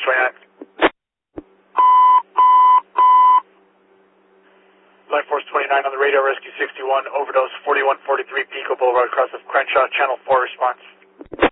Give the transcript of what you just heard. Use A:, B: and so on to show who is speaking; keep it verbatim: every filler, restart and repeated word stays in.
A: Force twenty-nine. Life Force twenty-nine on the radio, Rescue sixty-one, overdose forty-one forty-three Pico Boulevard, across of Crenshaw, Channel four response.